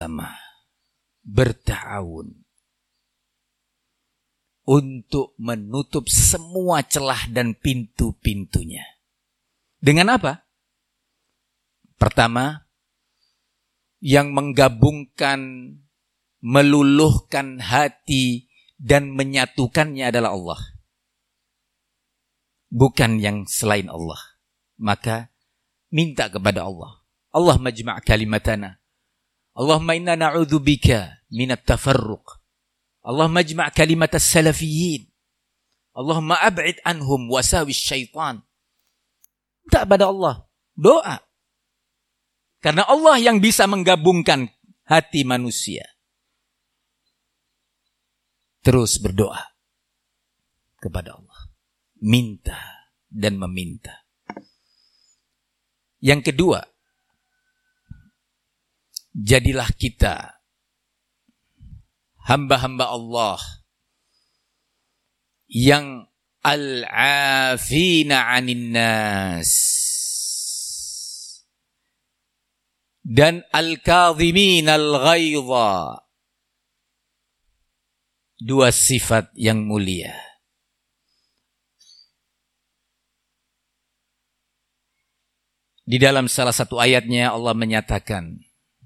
bersama, berta'awun untuk menutup semua celah dan pintu-pintunya. Dengan apa? Pertama, yang menggabungkan, meluluhkan hati dan menyatukannya adalah Allah. Bukan yang selain Allah. Maka minta kepada Allah. Allah majma' kalimatana. Allahumma inna na'udzubika minat tafarruq. Allah majma' kalimat as-salafiyyin. Allahumma ab'id anhum wasawis syaitan. Minta kepada Allah. Doa. Karena Allah yang bisa menggabungkan hati manusia. Terus berdoa kepada Allah. Minta dan meminta. Yang kedua, jadilah kita hamba-hamba Allah yang al-afina 'anin nas dan al-kadhimin al-ghaidha. Dua sifat yang mulia. Di dalam salah satu ayatnya Allah menyatakan,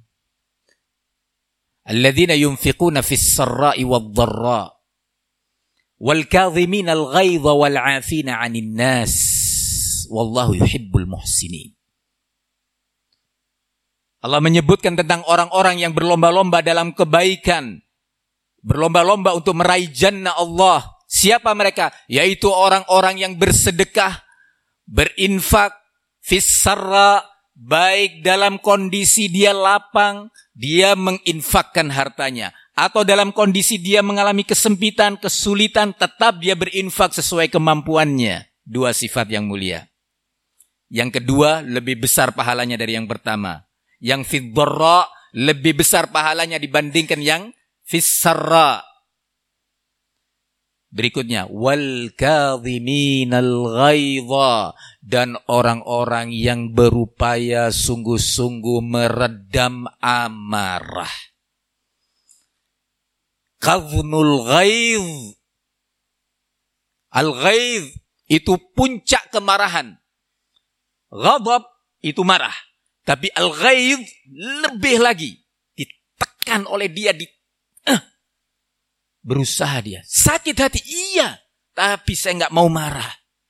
alladzina yunfiquna fis sarra'i wad-dharra wal kadhimina al-ghaidha wal 'afina 'anil nas wallahu yuhibbul muhsinin. Allah menyebutkan tentang orang-orang yang berlomba-lomba dalam kebaikan, berlomba-lomba untuk meraih jannah Allah. Siapa mereka? Yaitu orang-orang yang bersedekah, berinfak, fis sarra, baik dalam kondisi dia lapang, dia menginfakkan hartanya. Atau dalam kondisi dia mengalami kesempitan, kesulitan, tetap dia berinfak sesuai kemampuannya. Dua sifat yang mulia. Yang kedua, lebih besar pahalanya dari yang pertama. Yang fid dharra lebih besar pahalanya dibandingkan yang fis sarra. Berikutnya, wal kadhiminal ghaidha, dan orang-orang yang berupaya sungguh-sungguh meredam amarah. Kadhnul ghaidh. Al-ghaidh itu puncak kemarahan. Ghadab itu marah. Tapi al-ghaidh lebih lagi. Ditekan oleh dia, berusaha dia. Sakit hati, iya. Tapi saya enggak mau marah.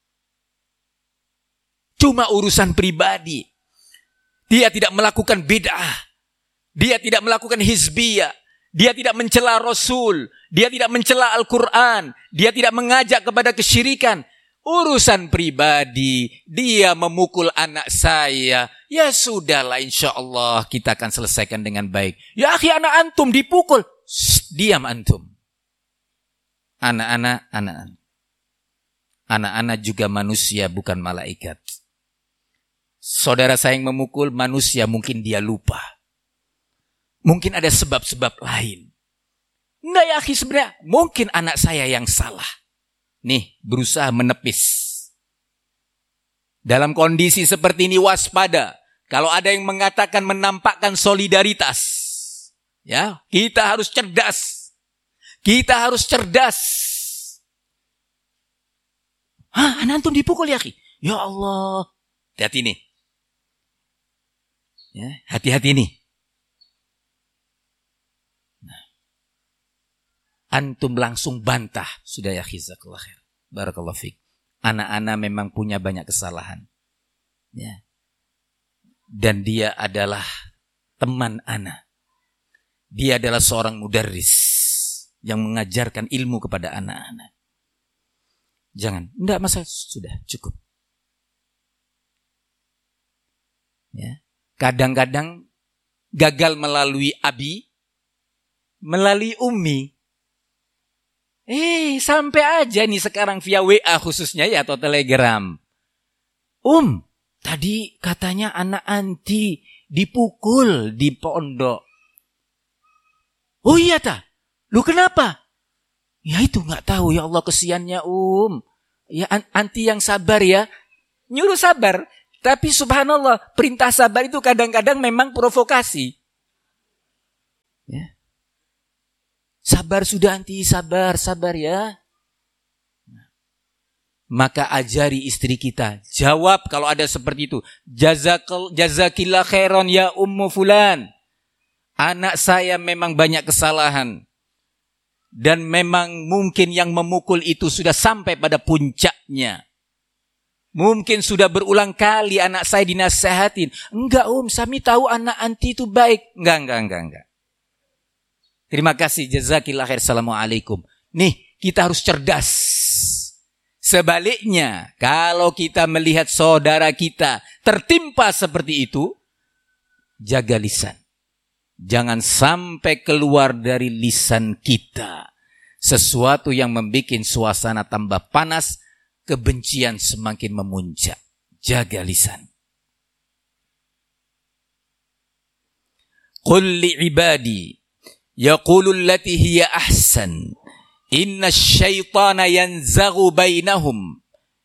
Cuma urusan pribadi. Dia tidak melakukan bid'ah. Dia tidak melakukan hizbiyah. Dia tidak mencela Rasul. Dia tidak mencela Al-Quran. Dia tidak mengajak kepada kesyirikan. Urusan pribadi. Dia memukul anak saya. Ya sudahlah, insya Allah kita akan selesaikan dengan baik. Ya akhi, anak antum dipukul. Shh, diam antum. Anak-anak juga manusia, bukan malaikat. Saudara saya yang memukul manusia, mungkin dia lupa. Mungkin ada sebab-sebab lain. Enggak ya akhi, sebenarnya mungkin anak saya yang salah. Nih, berusaha menepis. Dalam kondisi seperti ini waspada. Kalau ada yang mengatakan menampakkan solidaritas, ya, kita harus cerdas. Kita harus cerdas. Hah, anak antum dipukul ya akhi? Ya Allah. Hati-hati nih. Ya, hati-hati nih. Antum langsung bantah. Sudah ya jazakallahu khair. Barakallahu fiik. Anak-anak memang punya banyak kesalahan. Ya. Dan dia adalah teman anak. Dia adalah seorang mudarris yang mengajarkan ilmu kepada anak-anak. Jangan. Enggak masalah. Sudah cukup. Ya. Kadang-kadang gagal melalui abi, melalui ummi. Sampai aja nih sekarang via WA khususnya ya, atau Telegram. Tadi katanya anak anti dipukul di pondok. Oh iya ta? Lu kenapa? Ya itu gak tahu, ya Allah kesiannya Ya anti yang sabar ya. Nyuruh sabar. Tapi subhanallah, perintah sabar itu kadang-kadang memang provokasi. Ya. Sabar sudah anti, sabar ya. Maka ajari istri kita, jawab kalau ada seperti itu. Jazakillah khairan ya ummu fulan. Anak saya memang banyak kesalahan. Dan memang mungkin yang memukul itu sudah sampai pada puncaknya. Mungkin sudah berulang kali anak saya dinasihatin. Enggak Sami tahu anak anti itu baik. Enggak. Terima kasih, jazakillah khair, assalamualaikum. Nih, kita harus cerdas. Sebaliknya, kalau kita melihat saudara kita tertimpa seperti itu, jaga lisan. Jangan sampai keluar dari lisan kita sesuatu yang membuat suasana tambah panas, kebencian semakin memuncak. Jaga lisan. Qul li'ibadi yaqulu allati hiya ahsan. Inna syaitana yanzaghu bainahum.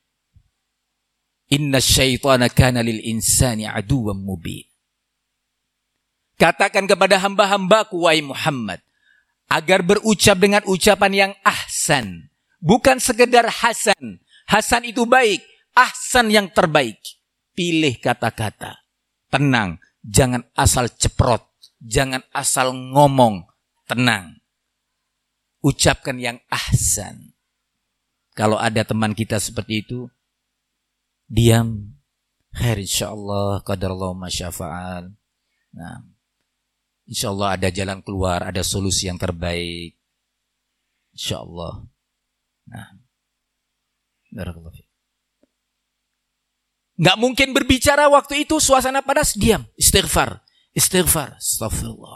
Inna syaitana kana lil insani aduwwan mubin. Katakan kepada hamba-hambaku, wahai Muhammad, agar berucap dengan ucapan yang ahsan. Bukan sekedar hasan. Hasan itu baik. Ahsan yang terbaik. Pilih kata-kata. Tenang. Jangan asal ceprot. Jangan asal ngomong. Tenang. Ucapkan yang ahsan. Kalau ada teman kita seperti itu, diam. Khair insyaallah, qadarallahu ma syafa'al. Nah, insyaallah ada jalan keluar, ada solusi yang terbaik. Insyaallah. Nah, barakallahu fiik. Enggak mungkin berbicara waktu itu suasana panas, diam. Istighfar. Astagfirullah.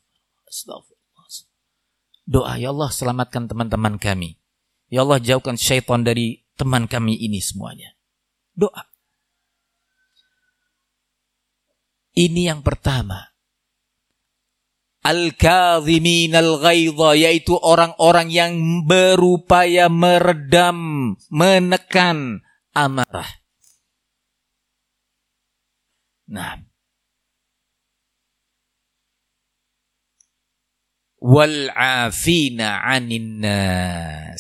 Doa, ya Allah selamatkan teman-teman kami. Ya Allah jauhkan syaitan dari teman kami ini semuanya. Doa. Ini yang pertama. Al-kadhiminal ghaidha, yaitu orang-orang yang berupaya meredam, menekan amarah. Nah. Wal'afina 'anin nas.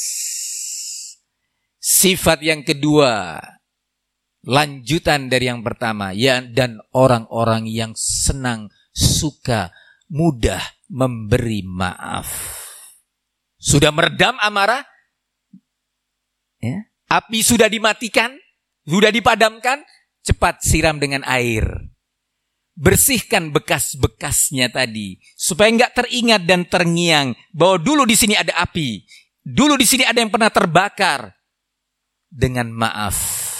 Sifat yang kedua, lanjutan dari yang pertama, ya, dan orang-orang yang senang, suka, mudah memberi maaf. Sudah meredam amarah, ya, api sudah dimatikan, sudah dipadamkan, cepat siram dengan air. Bersihkan bekas-bekasnya tadi supaya enggak teringat dan terngiang bahwa dulu di sini ada api, dulu di sini ada yang pernah terbakar. Dengan maaf.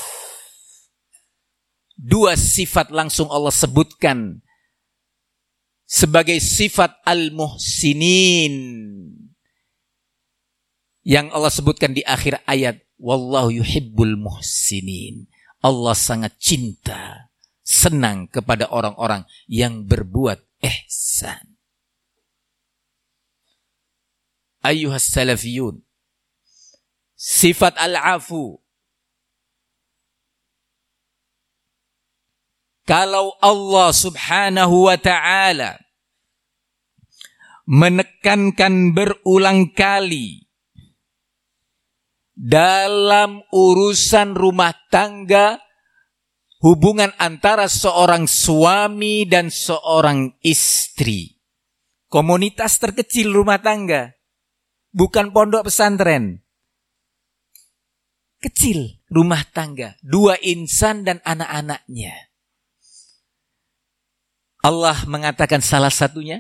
Dua sifat langsung Allah sebutkan sebagai sifat al-muhsinin yang Allah sebutkan di akhir ayat, wallahu yuhibbul muhsinin. Allah sangat cinta, senang kepada orang-orang yang berbuat ihsan. Ayyuhas salafiyun, sifat al-afu. Kalau Allah subhanahu wa ta'ala menekankan berulang kali dalam urusan rumah tangga, hubungan antara seorang suami dan seorang istri. Komunitas terkecil rumah tangga. Bukan pondok pesantren. Kecil rumah tangga. 2 insan dan anak-anaknya. Allah mengatakan salah satunya.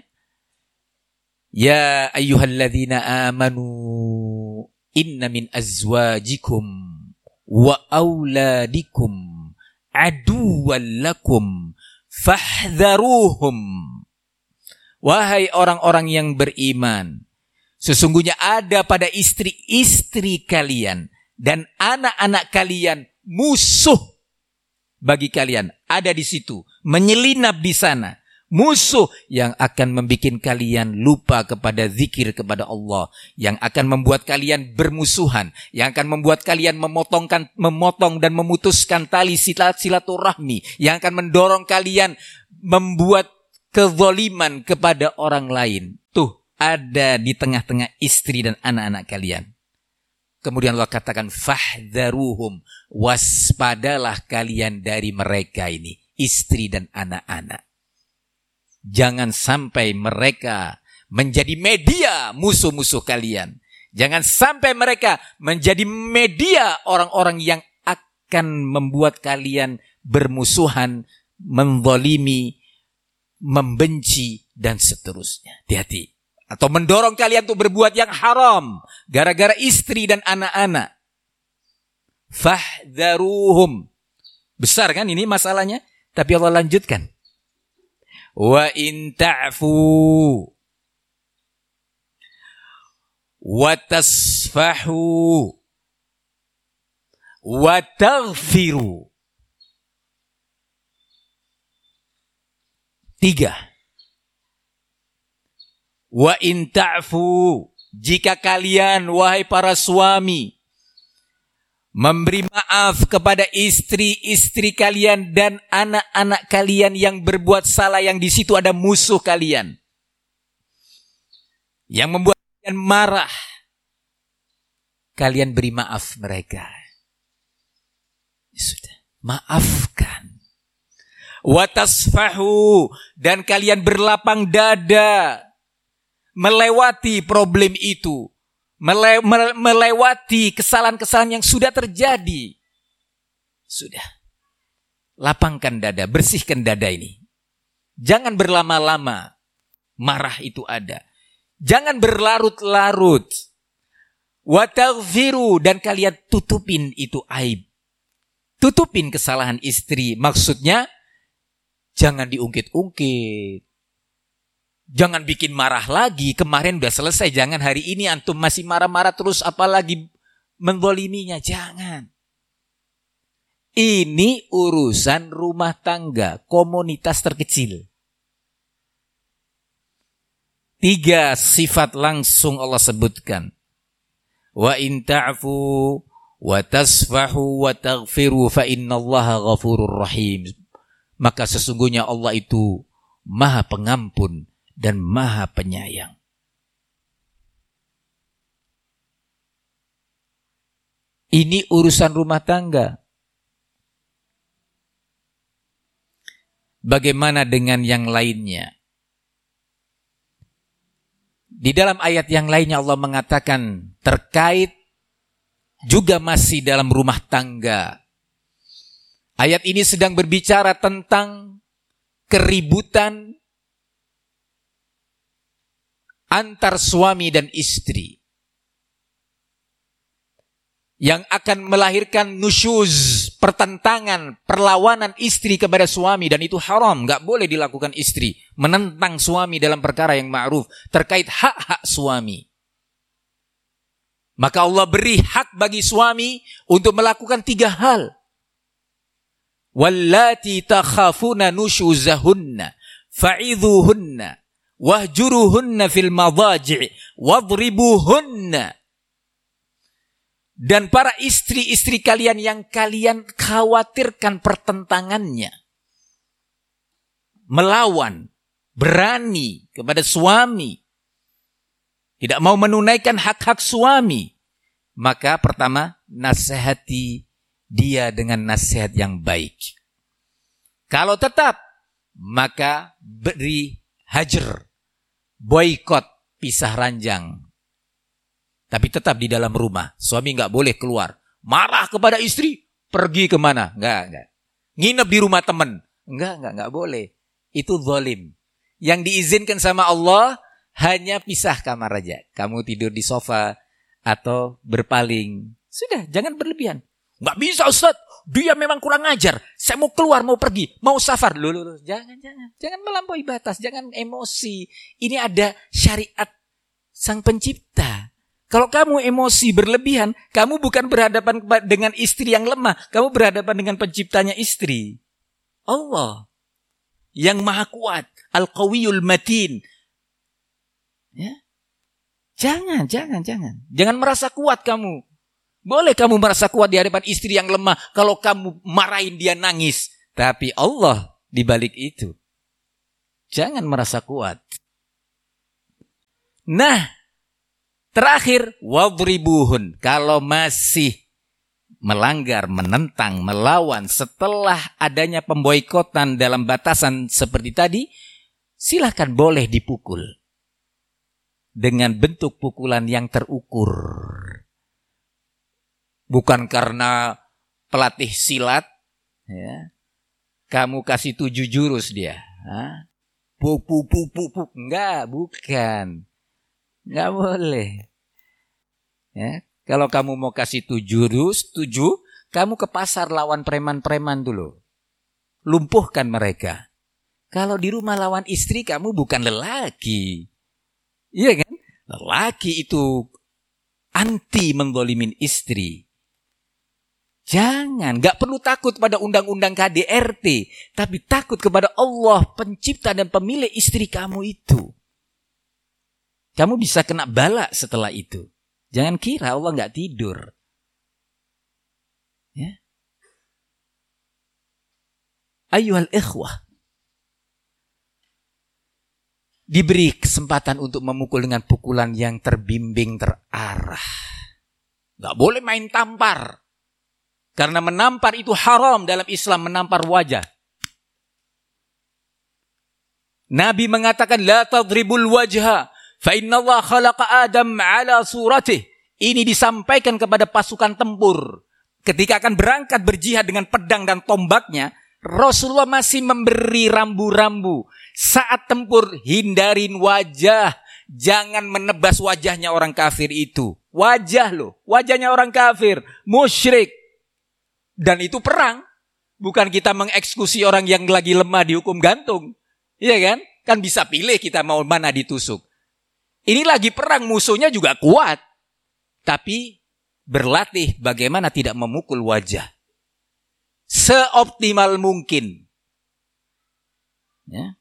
Ya ayyuhalladzina amanu inna min azwajikum wa auladikum aduwwan lakum fahdharuhum. Wahai orang-orang yang beriman, sesungguhnya ada pada istri-istri kalian dan anak-anak kalian musuh bagi kalian. Ada di situ, menyelinap di sana. Musuh yang akan membuat kalian lupa kepada zikir kepada Allah, yang akan membuat kalian bermusuhan, yang akan membuat kalian memotong dan memutuskan tali silaturahmi, yang akan mendorong kalian membuat kezaliman kepada orang lain. Tuh, ada di tengah-tengah istri dan anak-anak kalian. Kemudian Allah katakan, fahdharuhum, waspadalah kalian dari mereka ini, istri dan anak-anak. Jangan sampai mereka menjadi media musuh-musuh kalian. Jangan sampai mereka menjadi media orang-orang yang akan membuat kalian bermusuhan, menzalimi, membenci, dan seterusnya. Hati-hati. Atau mendorong kalian untuk berbuat yang haram gara-gara istri dan anak-anak. Fahdharuhum. Besar kan ini masalahnya? Tapi Allah lanjutkan. Wa in ta'fu wa tasfahu wa taghfiru. 3. Wa in ta'fu, jika kalian wahai para suami memberi maaf kepada istri-istri kalian dan anak-anak kalian yang berbuat salah, yang di situ ada musuh kalian, yang membuat kalian marah, kalian beri maaf mereka. Sudah, maafkan. Wa tasfahu, dan kalian berlapang dada melewati problem itu, melewati kesalahan-kesalahan yang sudah terjadi. Sudah. Lapangkan dada, bersihkan dada ini. Jangan berlama-lama. Marah itu ada. Jangan berlarut-larut. Wa taghfiru, dan kalian tutupin itu aib. Tutupin kesalahan istri. Maksudnya, jangan diungkit-ungkit. Jangan bikin marah lagi. Kemarin udah selesai. Jangan hari ini antum masih marah-marah terus, apalagi menzaliminya. Jangan. Ini urusan rumah tangga, komunitas terkecil. 3 sifat langsung Allah sebutkan. Wa in ta'fu wa tasfahu wa taghfiru fa innallaha ghafurur rahim. Maka sesungguhnya Allah itu Maha Pengampun dan Maha Penyayang. Ini urusan rumah tangga. Bagaimana dengan yang lainnya? Di dalam ayat yang lainnya Allah mengatakan terkait juga masih dalam rumah tangga. Ayat ini sedang berbicara tentang keributan antar suami dan istri yang akan melahirkan nusyuz, pertentangan, perlawanan istri kepada suami, dan itu haram, enggak boleh dilakukan istri, menentang suami dalam perkara yang ma'ruf terkait hak-hak suami. Maka Allah beri hak bagi suami untuk melakukan 3 hal. Wallati takhafuna nusyuzahunna fa'idhuhunna wahjuruhunna fil madhaji' wadribuhunna. Dan para istri-istri kalian yang kalian khawatirkan pertentangannya, melawan, berani kepada suami, tidak mau menunaikan hak-hak suami, maka pertama, nasihati dia dengan nasihat yang baik. Kalau tetap, maka beri hajar, boikot, pisah ranjang. Tapi tetap di dalam rumah. Suami enggak boleh keluar. Marah kepada istri, pergi kemana? Enggak. Nginep di rumah teman. Enggak boleh. Itu zalim. Yang diizinkan sama Allah hanya pisah kamar aja. Kamu tidur di sofa atau berpaling. Sudah, jangan berlebihan. Enggak bisa Ustaz, dia memang kurang ajar. Saya mau keluar, mau pergi, mau safar. Loh. Jangan melampaui batas, jangan emosi. Ini ada syariat Sang Pencipta. Kalau kamu emosi berlebihan, kamu bukan berhadapan dengan istri yang lemah, kamu berhadapan dengan penciptanya istri. Allah yang maha kuat, Al-Qawiyul Matin. Ya? Jangan. Jangan merasa kuat kamu. Boleh kamu merasa kuat di hadapan istri yang lemah kalau kamu marahin dia nangis. Tapi Allah di balik itu. Jangan merasa kuat. Nah, terakhir, wadribuhun. Kalau masih melanggar, menentang, melawan setelah adanya pemboikotan dalam batasan seperti tadi, silahkan boleh dipukul. Dengan bentuk pukulan yang terukur. Bukan karena pelatih silat, ya, kamu kasih 7 jurus dia. Puk. Enggak, bukan. Enggak boleh. Ya, kalau kamu mau kasih 7 jurus, kamu ke pasar lawan preman-preman dulu. Lumpuhkan mereka. Kalau di rumah lawan istri, kamu bukan lelaki. Iya kan? Lelaki itu anti menzalimin istri. Jangan, gak perlu takut pada undang-undang KDRT, tapi takut kepada Allah, pencipta dan pemilik istri kamu itu. Kamu bisa kena bala setelah itu. Jangan kira Allah gak tidur. Ya. Ayyuhal ikhwah. Diberi kesempatan untuk memukul dengan pukulan yang terbimbing, terarah. Gak boleh main tampar. Karena menampar itu haram dalam Islam, menampar wajah. Nabi mengatakan, la tadribul wajha, fa inna Allah khalaqa Adam ala suratih. Ini disampaikan kepada pasukan tempur. Ketika akan berangkat berjihad dengan pedang dan tombaknya, Rasulullah masih memberi rambu-rambu. Saat tempur, hindarin wajah. Jangan menebas wajahnya orang kafir itu. Wajah loh, wajahnya orang kafir, musyrik. Dan itu perang. Bukan kita mengeksekusi orang yang lagi lemah dihukum gantung. Iya kan? Kan bisa pilih kita mau mana ditusuk. Ini lagi perang, musuhnya juga kuat. Tapi berlatih bagaimana tidak memukul wajah. Seoptimal mungkin. Ya.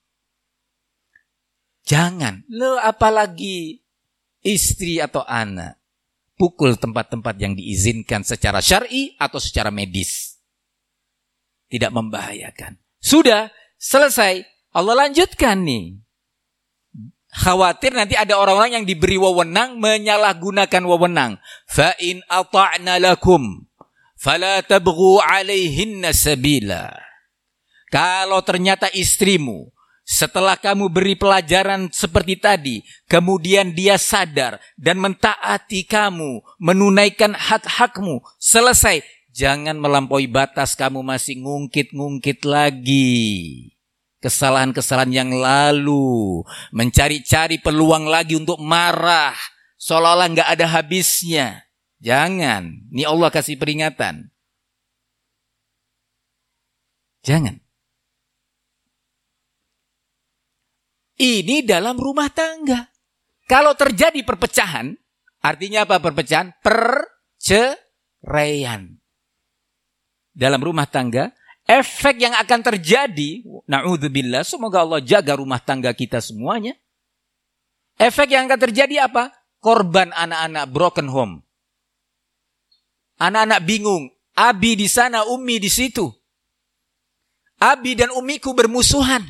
Jangan. Lo apalagi istri atau anak. Pukul tempat-tempat yang diizinkan secara syar'i atau secara medis. Tidak membahayakan. Sudah, selesai. Allah lanjutkan nih. Khawatir nanti ada orang-orang yang diberi wewenang menyalahgunakan wewenang. Fa in ata'na lakum fala tabghu 'alaihinna sabila. Kalau ternyata istrimu setelah kamu beri pelajaran seperti tadi, kemudian dia sadar dan mentaati kamu, menunaikan hak-hakmu, selesai. Jangan melampaui batas, kamu masih ngungkit-ngungkit lagi. Kesalahan-kesalahan yang lalu, mencari-cari peluang lagi untuk marah, seolah-olah gak ada habisnya. Jangan, ini Allah kasih peringatan. Jangan. Ini dalam rumah tangga. Kalau terjadi perpecahan, artinya apa perpecahan? Perceraian. Dalam rumah tangga, efek yang akan terjadi, na'udzubillah, semoga Allah jaga rumah tangga kita semuanya. Efek yang akan terjadi apa? Korban anak-anak broken home. Anak-anak bingung. Abi di sana, Umi di situ. Abi dan Umiku bermusuhan.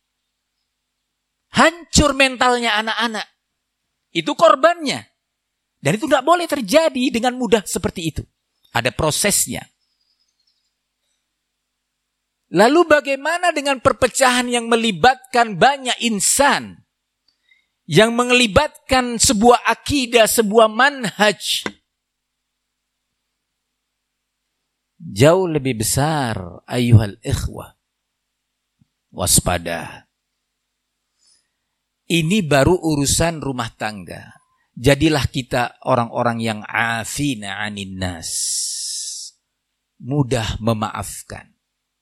Hancur mentalnya anak-anak. Itu korbannya. Dan itu tidak boleh terjadi dengan mudah seperti itu. Ada prosesnya. Lalu bagaimana dengan perpecahan yang melibatkan banyak insan? Yang melibatkan sebuah akidah, sebuah manhaj. Jauh lebih besar, ayyuhal ikhwah. Waspada. Ini baru urusan rumah tangga. Jadilah kita orang-orang yang afina 'anin nas. Mudah memaafkan.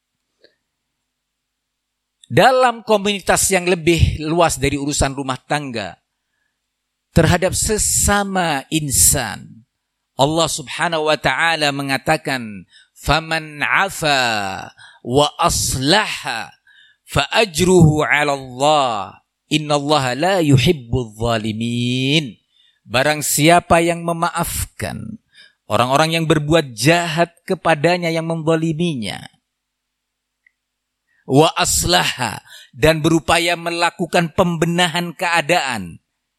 Dalam komunitas yang lebih luas dari urusan rumah tangga, terhadap sesama insan, Allah Subhanahu wa ta'ala mengatakan, "Faman 'afa wa aslaha fa ajruhu 'ala Allah. Innallaha la yuhibbudz zalimin." Barang siapa yang memaafkan orang-orang yang berbuat jahat kepadanya, yang menzaliminya, wa aslaha, dan berupaya melakukan pembenahan keadaan,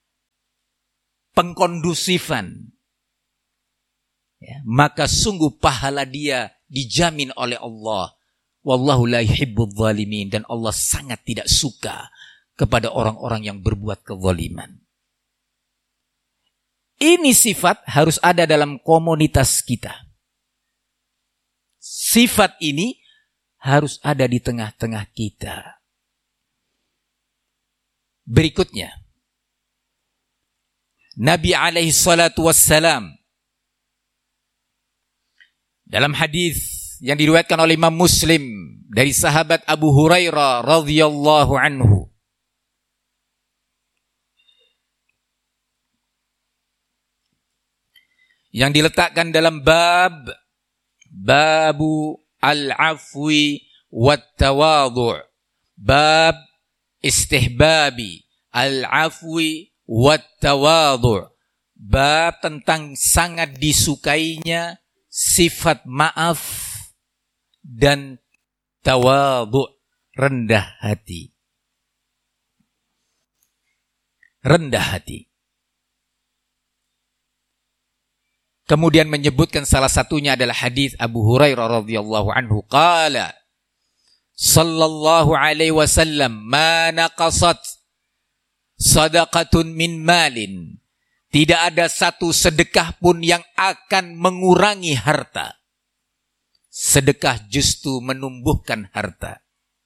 pengkondusifan, ya, maka sungguh pahala dia dijamin oleh Allah. Wallahu la yuhibbudz zalimin, dan Allah sangat tidak suka kepada orang-orang yang berbuat kezaliman. Ini sifat harus ada dalam komunitas kita. Sifat ini harus ada di tengah-tengah kita. Berikutnya, Nabi alaihi salatu wassalam dalam hadis yang diriwayatkan oleh Imam Muslim dari sahabat Abu Hurairah radhiyallahu anhu, yang diletakkan dalam babu al-afwi wat tawadhu', bab istihbabi al-afwi wat tawadhu', bab tentang sangat disukainya sifat maaf dan tawadhu', rendah hati. Rendah hati. Kemudian menyebutkan salah satunya adalah hadis Abu Hurairah radhiyallahu anhu, qala sallallahu alaihi wasallam, ma naqasat sadaqatun min malin, tidak ada satu sedekah pun yang akan mengurangi harta. Sedekah justru menumbuhkan harta.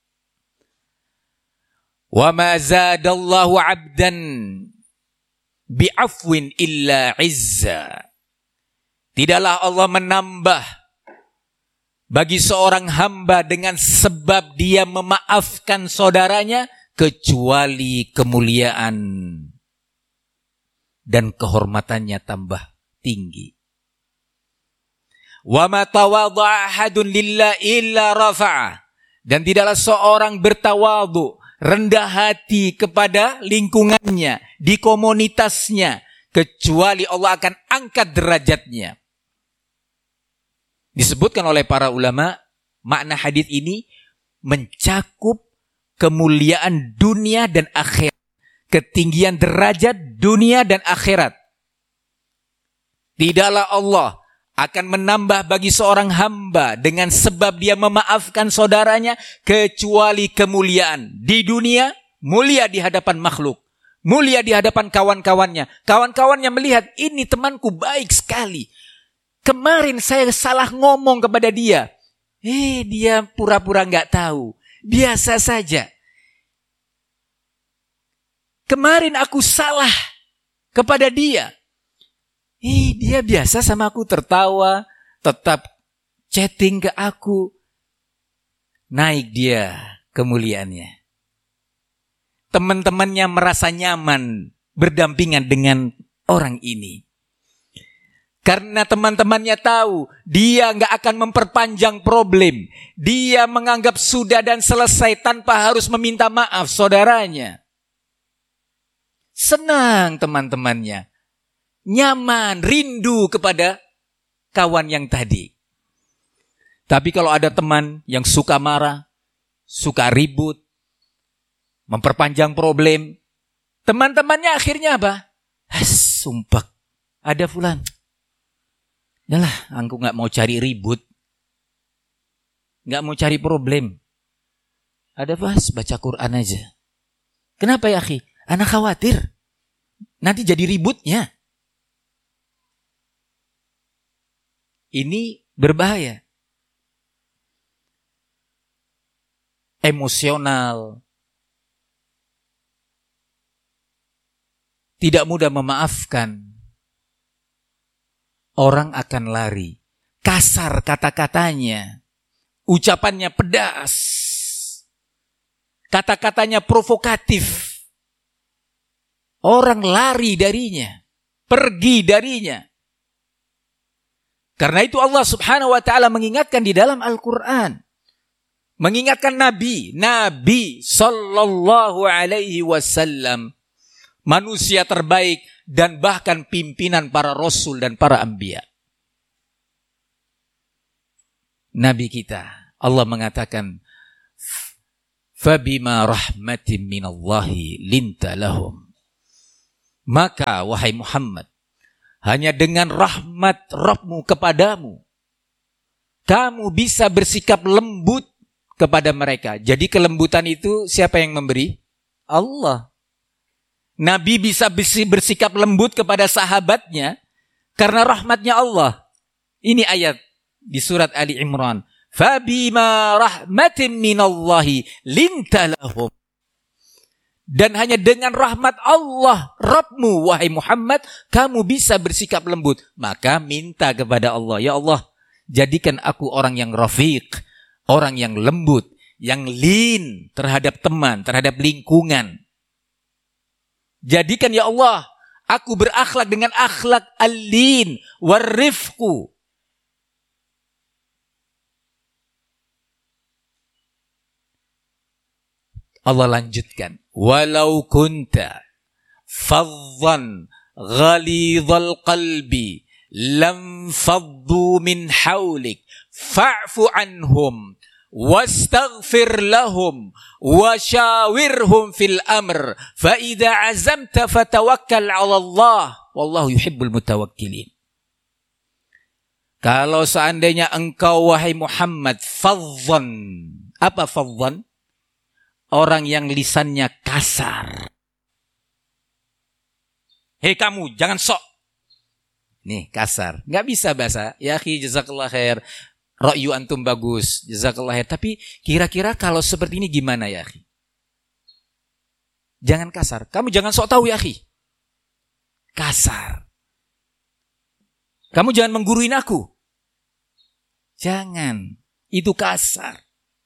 Wa ma zadallahu 'abdan bi'afwin illa 'izza. Tidaklah Allah menambah bagi seorang hamba dengan sebab dia memaafkan saudaranya kecuali kemuliaan dan kehormatannya tambah tinggi. Wa ma tawadha'a ahadun lillah illa rafa'ah, dan tidaklah seorang bertawadhu, rendah hati kepada lingkungannya, di komunitasnya, kecuali Allah akan angkat derajatnya. Disebutkan oleh para ulama, makna hadis ini mencakup kemuliaan dunia dan akhirat, ketinggian derajat dunia dan akhirat. Tidaklah Allah akan menambah bagi seorang hamba dengan sebab dia memaafkan saudaranya kecuali kemuliaan di dunia, mulia di hadapan makhluk, mulia di hadapan kawan-kawannya. Kawan-kawannya melihat, ini temanku baik sekali. Kemarin saya salah ngomong kepada dia. Dia pura-pura nggak tahu. Biasa saja. Kemarin aku salah kepada dia. Dia biasa sama aku, tertawa, tetap chatting ke aku. Naik dia kemuliaannya. Teman-temannya merasa nyaman berdampingan dengan orang ini. Karena teman-temannya tahu dia nggak akan memperpanjang problem. Dia menganggap sudah dan selesai tanpa harus meminta maaf saudaranya. Senang teman-temannya. Nyaman, rindu kepada kawan yang tadi. Tapi kalau ada teman yang suka marah, suka ribut, memperpanjang problem, teman-temannya akhirnya apa? Sumpah, ada fulan. Yalah, aku gak mau cari ribut. Gak mau cari problem. Ada baca Quran aja. Kenapa ya akhi? Anak khawatir nanti jadi ributnya. Ini berbahaya. Emosional. Tidak mudah memaafkan. Orang akan lari. Kasar kata-katanya. Ucapannya pedas. Kata-katanya provokatif. Orang lari darinya. Pergi darinya. Karena itu Allah subhanahu wa ta'ala mengingatkan di dalam Al-Quran. Mengingatkan Nabi sallallahu alaihi wasallam. Manusia terbaik dan bahkan pimpinan para rasul dan para anbiya. Nabi kita, Allah mengatakan, Fabima rahmatin minallahi linta lahum. Maka wahai Muhammad, hanya dengan rahmat Rabbmu kepadamu, kamu bisa bersikap lembut kepada mereka. Jadi kelembutan itu siapa yang memberi? Allah. Nabi bisa bersikap lembut kepada sahabatnya karena rahmatnya Allah. Ini ayat di surat Ali Imran. Fabima rahmatin minallahi linta lahum. Dan hanya dengan rahmat Allah, Rabbmu, wahai Muhammad, kamu bisa bersikap lembut. Maka minta kepada Allah, ya Allah, jadikan aku orang yang rafiq, orang yang lembut, yang lin terhadap teman, terhadap lingkungan. Jadikan ya Allah, aku berakhlak dengan akhlak al-lin warifqu. Allah lanjutkan, walau kunta faddan ghalidhal qalbi lam faddu min hawlik fa'fu anhum wastaghfir lahum washawirhum fil amr fa idza azamta fatawakkal 'ala Allah wallahu yuhibbul mutawakkilin. Kalau seandainya engkau wahai Muhammad faddan, apa faddan? Orang yang lisannya kasar. Hei kamu, jangan sok. Nih, kasar. Nggak bisa bahasa. Ya akhi, jazakallah khair. Ra'yu antum bagus. Jazakallah khair. Tapi kira-kira kalau seperti ini gimana ya akhi? Jangan kasar. Kamu jangan sok tahu ya akhi. Kasar. Kamu jangan mengguruin aku. Jangan. Itu kasar.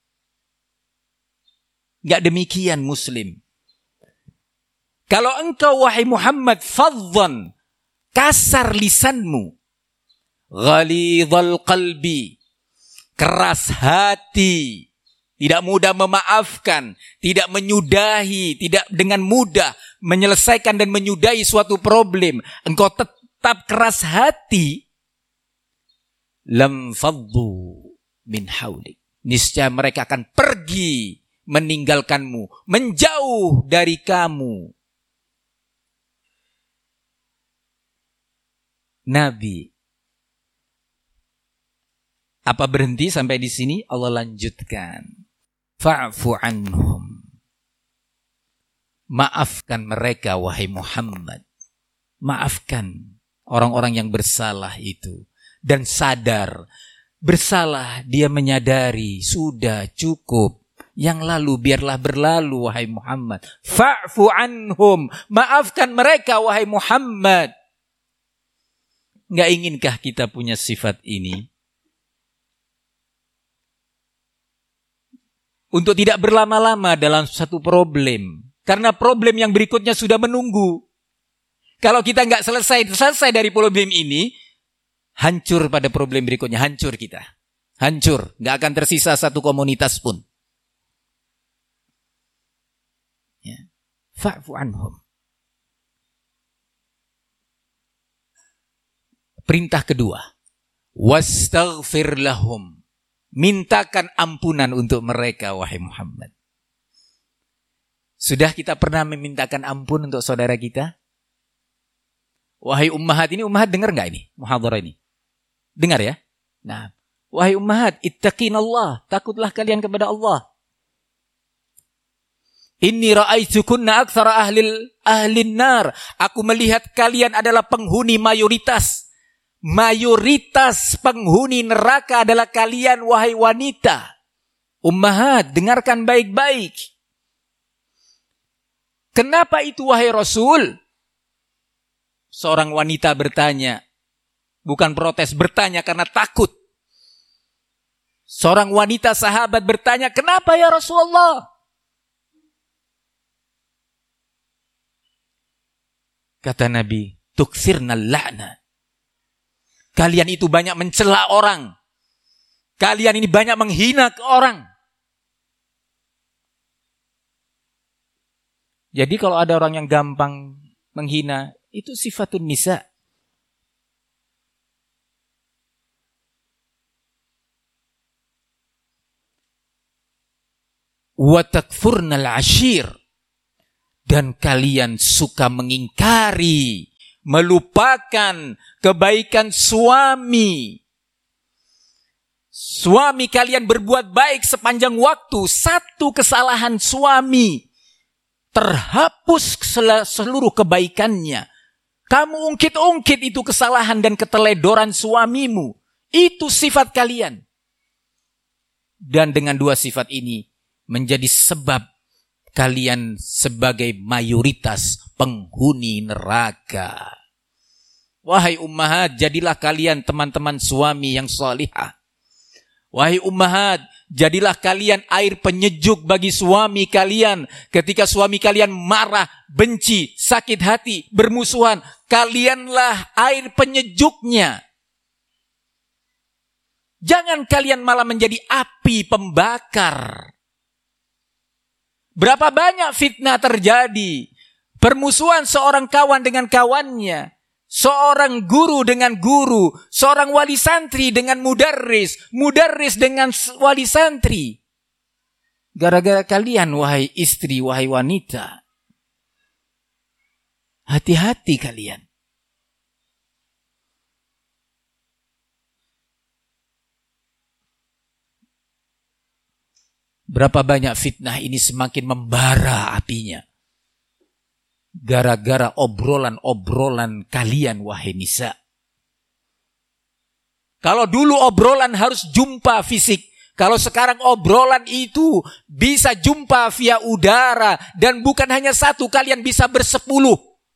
Enggak demikian muslim. Kalau engkau wahai Muhammad faddan, kasar lisanmu, ghalidhal qalbi, keras hati, tidak mudah memaafkan, tidak menyudahi, tidak dengan mudah menyelesaikan dan menyudahi suatu problem, engkau tetap keras hati, lam faddu min haulik. Niscaya mereka akan pergi meninggalkanmu, menjauh dari kamu. Nabi, apa berhenti sampai di sini? Allah lanjutkan. Fa'fu anhum. Maafkan mereka wahai Muhammad. Maafkan orang-orang yang bersalah itu. Dan sadar, bersalah dia menyadari, sudah cukup. Yang lalu biarlah berlalu wahai Muhammad. Fa'fu anhum. Maafkan mereka wahai Muhammad. Enggak inginkah kita punya sifat ini? Untuk tidak berlama-lama dalam satu problem. Karena problem yang berikutnya sudah menunggu. Kalau kita enggak selesai dari problem ini, hancur pada problem berikutnya. Hancur kita. Hancur. Enggak akan tersisa satu komunitas pun. Ya. Fa'fu anhum. Perintah kedua. Wastaghfir lahum. Mintakan ampunan untuk mereka wahai Muhammad. Sudah kita pernah memintakan ampun untuk saudara kita? Wahai ummahat, ini ummahat dengar enggak ini? Muhadharah ini. Dengar ya? Nah, wahai ummahat, ittaqinallah, takutlah kalian kepada Allah. Inni ra'aitukunna aktsara ahlin nar. Aku melihat kalian adalah penghuni mayoritas. Mayoritas penghuni neraka adalah kalian wahai wanita. Ummahat, dengarkan baik-baik. Kenapa itu wahai Rasul? Seorang wanita bertanya. Bukan protes, bertanya karena takut. Seorang wanita sahabat bertanya, kenapa ya Rasulullah? Kata Nabi, tukthirna la'na. Kalian itu banyak mencela orang. Kalian ini banyak menghina orang. Jadi kalau ada orang yang gampang menghina, itu sifatun nisa. wa takfurnal ashir, dan kalian suka mengingkari, melupakan kebaikan suami. Suami kalian berbuat baik sepanjang waktu, satu kesalahan suami terhapus seluruh kebaikannya. Kamu ungkit-ungkit itu kesalahan dan keteledoran suamimu. Itu sifat kalian. Dan dengan dua sifat ini menjadi sebab kalian sebagai mayoritas penghuni neraka. Wahai ummahat, jadilah kalian teman-teman suami yang salihah. Wahai ummahat, jadilah kalian air penyejuk bagi suami kalian. Ketika suami kalian marah, benci, sakit hati, bermusuhan, kalianlah air penyejuknya. Jangan kalian malah menjadi api pembakar. Berapa banyak fitnah terjadi. Permusuhan seorang kawan dengan kawannya. Seorang guru dengan guru, seorang wali santri dengan mudarris, mudarris dengan wali santri. Gara-gara kalian, wahai istri, wahai wanita. Hati-hati kalian. Berapa banyak fitnah ini semakin membara apinya. Gara-gara obrolan-obrolan kalian, wahai nisa. Kalau dulu obrolan harus jumpa fisik, kalau sekarang obrolan itu bisa jumpa via udara, dan bukan hanya satu, kalian bisa bersepuluh.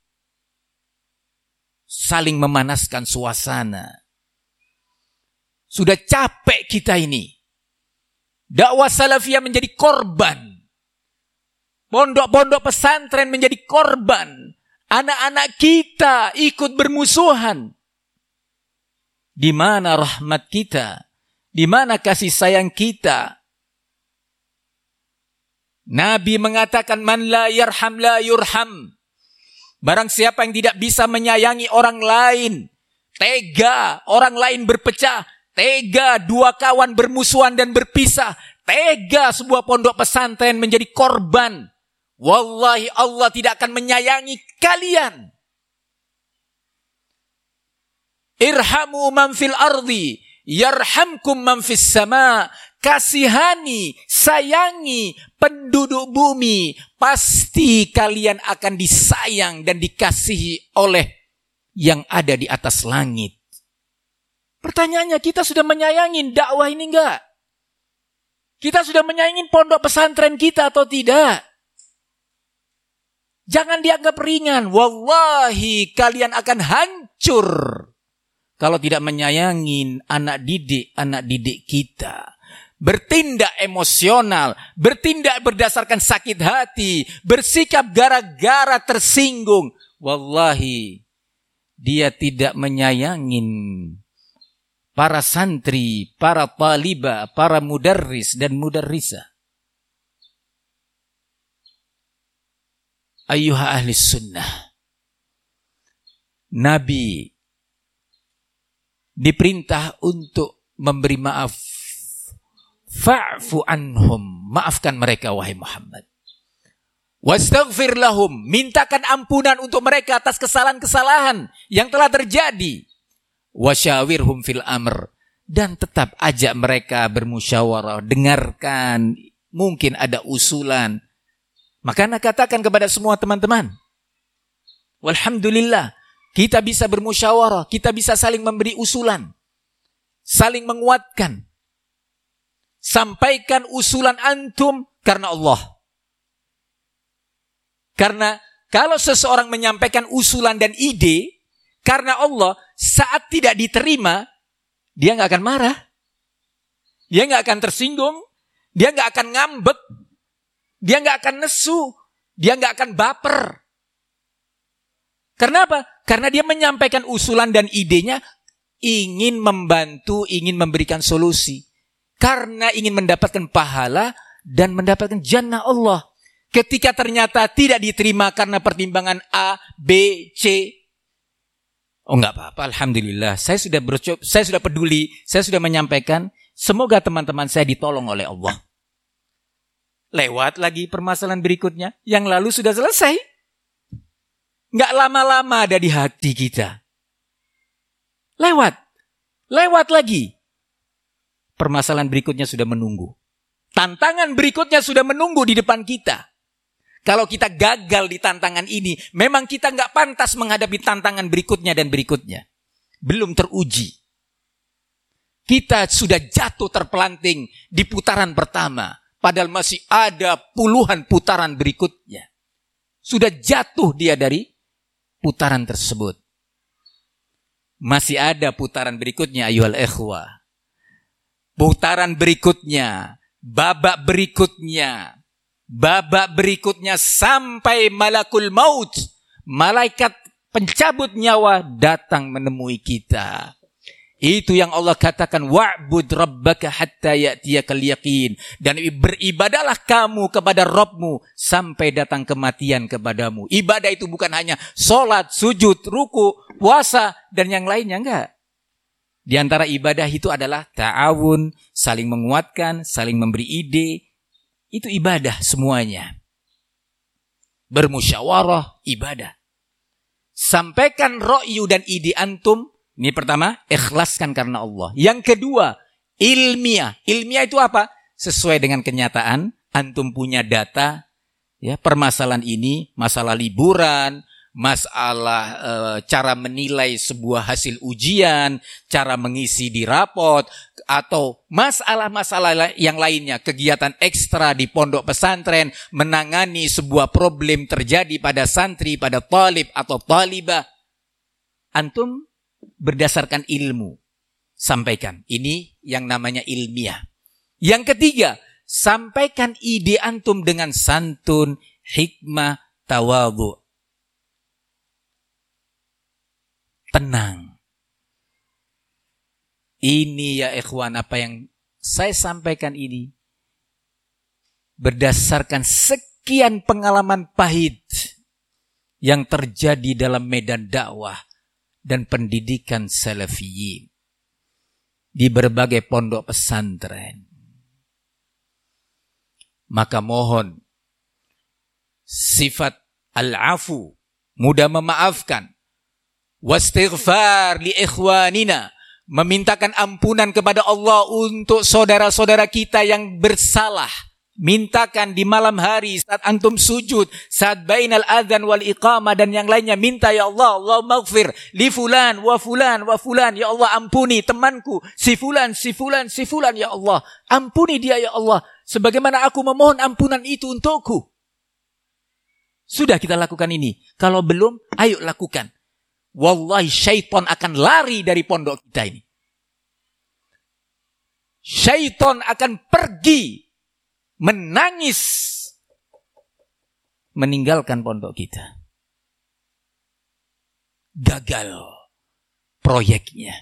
Saling memanaskan suasana. Sudah capek kita ini. Dakwah salafiyah menjadi korban. Pondok-pondok pesantren menjadi korban. Anak-anak kita ikut bermusuhan. Di mana rahmat kita? Di mana kasih sayang kita? Nabi mengatakan, man la yarham la yurham. Barang siapa yang tidak bisa menyayangi orang lain, tega orang lain berpecah, tega dua kawan bermusuhan dan berpisah, tega sebuah pondok pesantren menjadi korban, wallahi Allah tidak akan menyayangi kalian. Irhamu man fil ardi yarhamkum man fis sama. Kasihani, sayangi penduduk bumi, pasti kalian akan disayang dan dikasihi oleh yang ada di atas langit. Pertanyaannya, kita sudah menyayangi dakwah ini enggak? Kita sudah menyayangi pondok pesantren kita atau tidak? Jangan dianggap ringan. Wallahi kalian akan hancur kalau tidak menyayangi anak didik kita. Bertindak emosional, bertindak berdasarkan sakit hati, bersikap gara-gara tersinggung. Wallahi, dia tidak menyayangin para santri, para talibah, para mudarris dan mudarrisah. Ayyuha ahli sunnah. Nabi diperintah untuk memberi maaf. Fa'fu anhum, maafkan mereka wahai Muhammad. Wastaghfir lahum, mintakan ampunan untuk mereka atas kesalahan-kesalahan yang telah terjadi. Wasyawirhum fil amr, dan tetap ajak mereka bermusyawarah, dengarkan, mungkin ada usulan. Maka Anda katakan kepada semua teman-teman, walhamdulillah, kita bisa bermusyawarah, kita bisa saling memberi usulan, saling menguatkan. Sampaikan usulan antum karena Allah. Karena kalau seseorang menyampaikan usulan dan ide karena Allah, saat tidak diterima, dia nggak akan marah, dia nggak akan tersinggung, dia nggak akan ngambek, dia nggak akan nesu, dia nggak akan baper. Karena apa? Karena dia menyampaikan usulan dan idenya ingin membantu, ingin memberikan solusi. Karena ingin mendapatkan pahala dan mendapatkan jannah Allah. Ketika ternyata tidak diterima karena pertimbangan A, B, C. Oh enggak apa-apa, alhamdulillah. Saya sudah peduli, saya sudah menyampaikan. Semoga teman-teman saya ditolong oleh Allah. Lewat lagi permasalahan berikutnya. Yang lalu sudah selesai. Nggak lama-lama ada di hati kita. Lewat lagi. Permasalahan berikutnya sudah menunggu. Tantangan berikutnya sudah menunggu di depan kita. Kalau kita gagal di tantangan ini, memang kita nggak pantas menghadapi tantangan berikutnya dan berikutnya. Belum teruji. Kita sudah jatuh terpelanting di putaran pertama. Padahal masih ada puluhan putaran berikutnya. Sudah jatuh dia dari putaran tersebut. Masih ada putaran berikutnya, ayyuhal ikhwah. Putaran berikutnya, babak berikutnya sampai malakul maut, malaikat pencabut nyawa datang menemui kita. Itu yang Allah katakan, wa'bud rabbaka hatta ya'tiyakal yaqin. Dan beribadahlah kamu kepada Rabbmu sampai datang kematian kepadamu. Ibadah itu bukan hanya sholat, sujud, ruku, puasa, dan yang lainnya, enggak. Di antara ibadah itu adalah ta'awun, saling menguatkan, saling memberi ide. Itu ibadah semuanya. Bermusyawarah, ibadah. Sampaikan ra'yu dan ide antum. Ini pertama, ikhlaskan karena Allah. Yang kedua, ilmiah. Ilmiah itu apa? Sesuai dengan kenyataan, antum punya data, ya, permasalahan ini, masalah liburan, masalah cara menilai sebuah hasil ujian, cara mengisi di rapot, atau masalah-masalah yang lainnya, kegiatan ekstra di pondok pesantren, menangani sebuah problem terjadi pada santri, pada talib atau talibah. Antum berdasarkan ilmu sampaikan. Ini yang namanya ilmiah. Yang ketiga, sampaikan ide antum dengan santun, hikmah, tawadhu. Tenang. Ini ya ikhwan, apa yang saya sampaikan ini berdasarkan sekian pengalaman pahit yang terjadi dalam medan dakwah dan pendidikan salafiyin di berbagai pondok pesantren. Maka mohon sifat al-afu, mudah memaafkan, wastighfar li ikhwanina, memintakan ampunan kepada Allah untuk saudara-saudara kita yang bersalah. Mintakan di malam hari saat antum sujud, saat bainal adzan wal iqamah dan yang lainnya, minta ya Allah, Allahumma ighfir li fulan wa fulan wa fulan, ya Allah ampuni temanku si fulan ya Allah, ampuni dia ya Allah sebagaimana aku memohon ampunan itu untukku. Sudah kita lakukan ini. Kalau belum, ayo lakukan. Wallahi syaitan akan lari dari pondok kita ini. Syaitan akan pergi menangis meninggalkan pondok kita. Gagal proyeknya.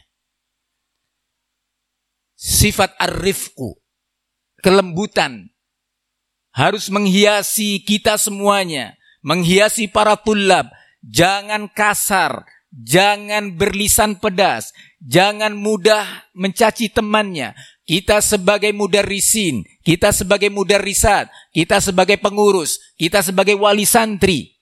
Sifat ar-rifqu, kelembutan, harus menghiasi kita semuanya, menghiasi para tulab. Jangan kasar, jangan berlisan pedas, jangan mudah mencaci temannya. Kita sebagai mudarrisin, kita sebagai mudarrisat, kita sebagai pengurus, kita sebagai wali santri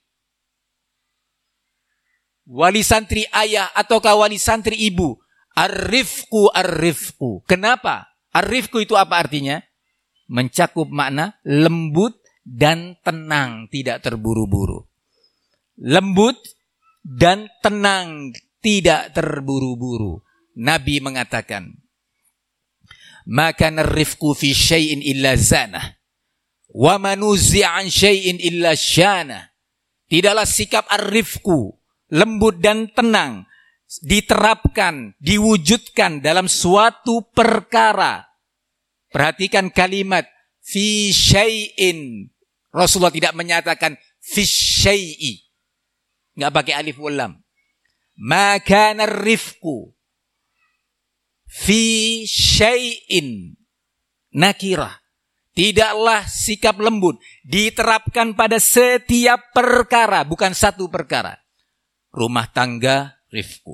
ayah ataukah wali santri ibu, ar-rifqu. Kenapa? Ar-rifqu itu apa artinya? Mencakup makna lembut dan tenang, tidak terburu-buru. Lembut dan tenang, tidak terburu-buru. Nabi mengatakan, maka ar-rifqu fi syai'in illa zanah wa manuzi'a an syai'in illa syana. Tidaklah sikap ar-rifqu, lembut dan tenang, diterapkan, diwujudkan dalam suatu perkara. Perhatikan kalimat fi syai'in. Rasulullah tidak menyatakan fi syai'i, enggak pakai alif wal lam. Maka ar-rifqu fi syai'in nakirah. Tidaklah sikap lembut diterapkan pada setiap perkara, bukan satu perkara. Rumah tangga, rifqu.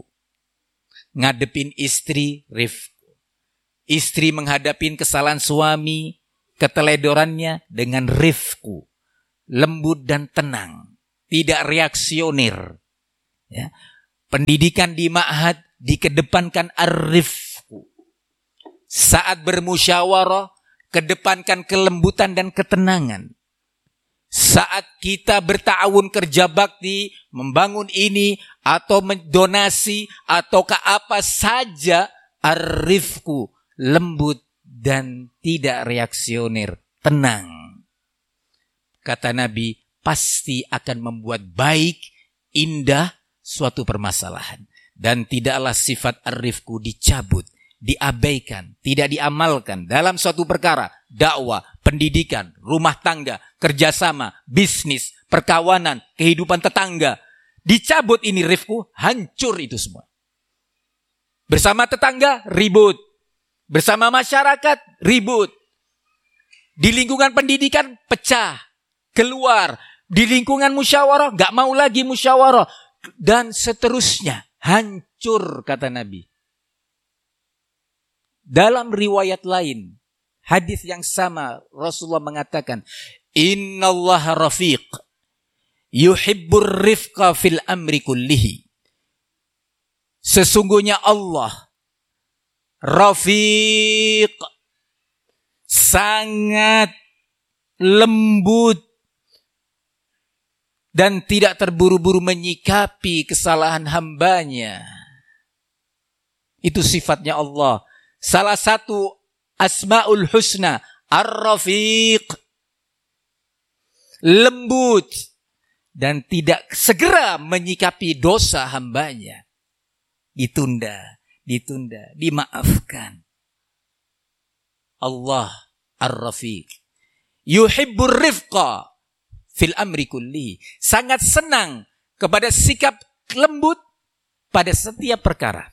Ngadepin istri, rifqu. Istri menghadapin kesalahan suami, keteledorannya dengan rifku, lembut dan tenang, tidak reaksioner. Ya. Pendidikan di ma'had dikedepankan ar-rifku. Saat bermusyawarah, kedepankan kelembutan dan ketenangan. Saat kita berta'awun kerja bakti, membangun ini, atau mendonasi, ataukah apa saja, ar-rifku, lembut dan tidak reaksioner, tenang. Kata Nabi, pasti akan membuat baik, indah suatu permasalahan. Dan tidaklah sifat ar-rifku dicabut, diabaikan, tidak diamalkan dalam suatu perkara, dakwah, pendidikan, rumah tangga, kerjasama, bisnis, perkawanan, kehidupan tetangga. Dicabut ini rifku, hancur itu semua. Bersama tetangga, ribut. Bersama masyarakat, ribut. Di lingkungan pendidikan, pecah. Keluar. Di lingkungan musyawarah, gak mau lagi musyawarah. Dan seterusnya. Hancur, kata Nabi. Dalam riwayat lain, hadis yang sama, Rasulullah mengatakan, Innallaha rafiq, yuhibbur rifqa fil amri kullihi. Sesungguhnya Allah Rafiq, sangat lembut dan tidak terburu-buru menyikapi kesalahan hambanya. Itu sifatnya Allah. Salah satu Asmaul Husna, Ar-Rafiq, lembut dan tidak segera menyikapi dosa hambanya. Ditunda, dimaafkan. Allah Ar-Rafiq. Yuhibbur rifqa fil amri kulli. Sangat senang kepada sikap lembut pada setiap perkara.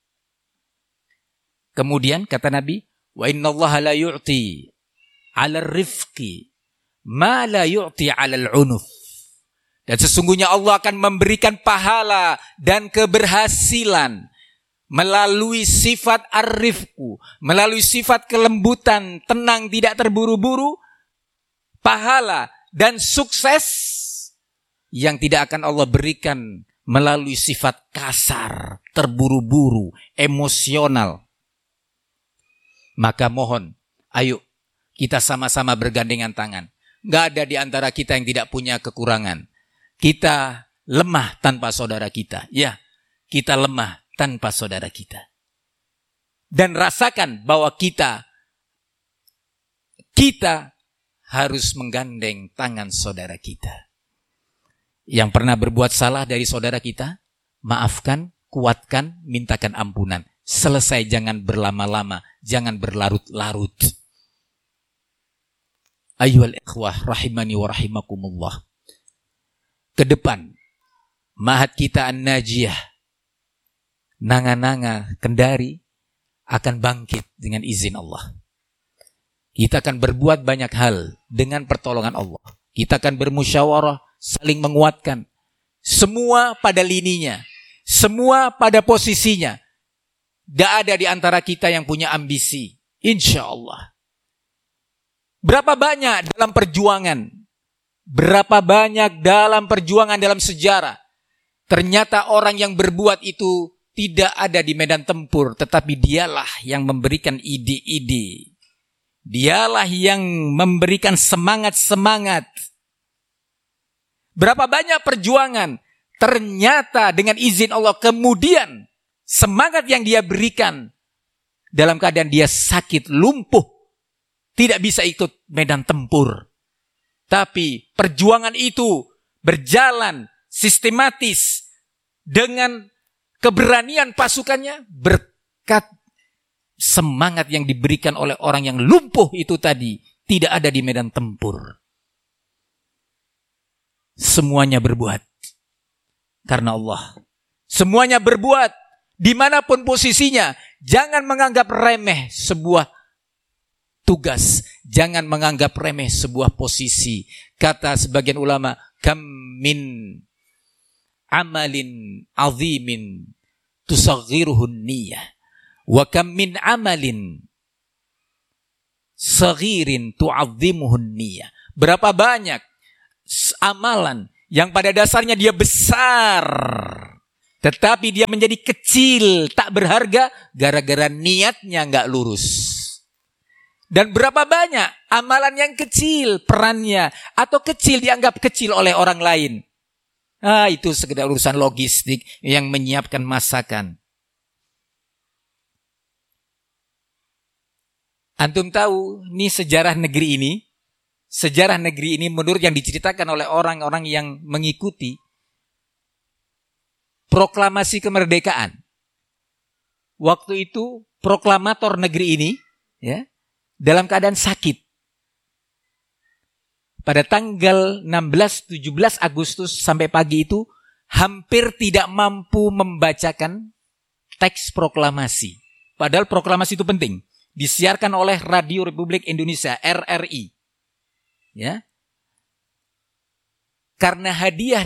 Kemudian kata Nabi, wa innallaha la yu'ti 'ala rifqi ma la yu'ti 'ala al-'unuf. Dan sesungguhnya Allah akan memberikan pahala dan keberhasilan melalui sifat ar-rifku, melalui sifat kelembutan, tenang, tidak terburu-buru, pahala dan sukses yang tidak akan Allah berikan melalui sifat kasar, terburu-buru, emosional. Maka mohon, ayo kita sama-sama bergandengan tangan. Gak ada di antara kita yang tidak punya kekurangan. Kita lemah tanpa saudara kita. Ya, kita lemah tanpa saudara kita. Dan rasakan bahwa kita harus menggandeng tangan saudara kita. Yang pernah berbuat salah dari saudara kita, maafkan, kuatkan, mintakan ampunan. Selesai, jangan berlama-lama, jangan berlarut-larut. Ayyuhal ikhwah rahimani wa rahimakumullah. Ke depan, ma'had kita An-Najiyah, Nanga-Nanga Kendari akan bangkit dengan izin Allah. Kita akan berbuat banyak hal dengan pertolongan Allah. Kita akan bermusyawarah, saling menguatkan. Semua pada lininya, semua pada posisinya. Tidak ada di antara kita yang punya ambisi. Insya Allah. Berapa banyak dalam perjuangan, berapa banyak dalam perjuangan dalam sejarah, ternyata orang yang berbuat itu tidak ada di medan tempur, tetapi dialah yang memberikan ide-ide. Dialah yang memberikan semangat-semangat. Berapa banyak perjuangan, ternyata dengan izin Allah kemudian semangat yang dia berikan dalam keadaan dia sakit, lumpuh, tidak bisa ikut medan tempur. Tapi perjuangan itu berjalan sistematis dengan keberanian pasukannya berkat semangat yang diberikan oleh orang yang lumpuh itu tadi, tidak ada di medan tempur. Semuanya berbuat karena Allah. Semuanya berbuat dimanapun posisinya. Jangan menganggap remeh sebuah tugas. Jangan menganggap remeh sebuah posisi. Kata sebagian ulama, kam min amalin azimin tusaghiruhun niyah. Wa kam min amalin saghirin tu'azzimuhun niyah. Berapa banyak amalan yang pada dasarnya dia besar, tetapi dia menjadi kecil, tak berharga, gara-gara niatnya nggak lurus. Dan berapa banyak amalan yang kecil perannya, atau kecil dianggap kecil oleh orang lain. Itu sekedar urusan logistik yang menyiapkan masakan. Antum tahu, ini sejarah negeri ini. Sejarah negeri ini menurut yang diceritakan oleh orang-orang yang mengikuti proklamasi kemerdekaan. Waktu itu proklamator negeri ini ya, dalam keadaan sakit. Pada tanggal 16-17 Agustus sampai pagi itu hampir tidak mampu membacakan teks proklamasi. Padahal proklamasi itu penting. Disiarkan oleh Radio Republik Indonesia, RRI. Ya. Karena hadiah